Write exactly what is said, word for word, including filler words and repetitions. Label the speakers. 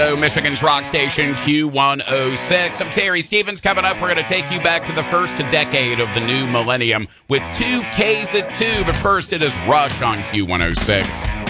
Speaker 1: Michigan's rock station Q one oh six. I'm Terry Stevens. Coming up, we're going to take you back to the first decade of the new millennium with two K's at two. But first, it is Rush on Q one oh six.